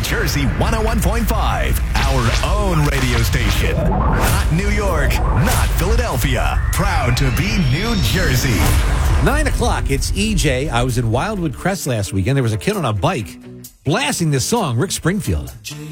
Jersey 101.5, our own radio station. Not New York, not Philadelphia. Proud to be New Jersey. 9 o'clock, it's EJ. I was in Wildwood Crest last weekend. There was a kid on a bike blasting this song, Rick Springfield.